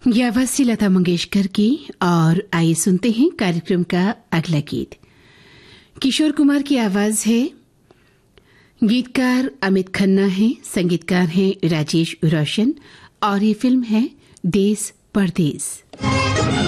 ये आवाज थी लता मंगेशकर की। और आइए सुनते हैं कार्यक्रम का अगला गीत। किशोर कुमार की आवाज है। गीतकार अमित खन्ना हैं, संगीतकार हैं राजेश रोशन और ये फिल्म है देश परदेश।